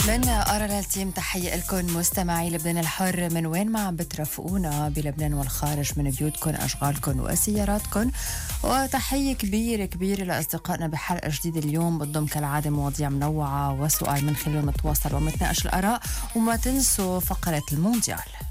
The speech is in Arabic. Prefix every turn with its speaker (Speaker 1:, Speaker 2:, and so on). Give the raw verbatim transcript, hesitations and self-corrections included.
Speaker 1: من أرى التيم تحية لكم مستمعي لبنان الحر من وين ما عم بترافقونا بلبنان والخارج من بيوتكم أشغالكم وسياراتكم، وتحية كبيرة كبيرة لأصدقائنا بحلقة جديدة اليوم بتضم كالعادة مواضيع منوعة وسؤال من خلال نتواصل ونتناقش الآراء، وما تنسوا فقرة المونديال.